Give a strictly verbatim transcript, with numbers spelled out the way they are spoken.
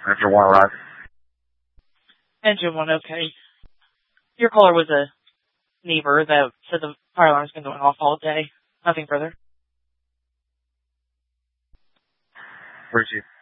Engine one, right? Engine one, okay. Your caller was a neighbor that said the fire alarm's been going off all day. Nothing further. Where's you?